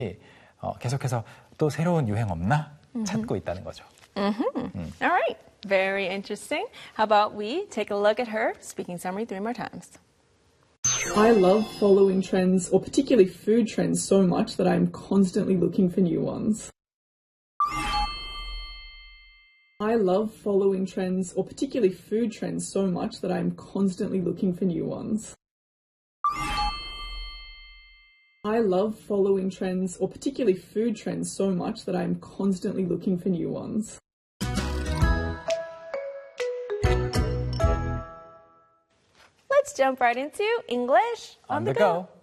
계속해서 또 새로운 유행 없나 찾고 있다는 거죠. All right. Very interesting. How about we take a look at her speaking summary 3 more times. I love following trends, or particularly food trends, so much that I'm constantly looking for new ones. I love following trends, or particularly food trends, so much that I'm constantly looking for new ones. I love following trends, or particularly food trends, so much that I'm constantly looking for new ones. Let's jump right into English On the go.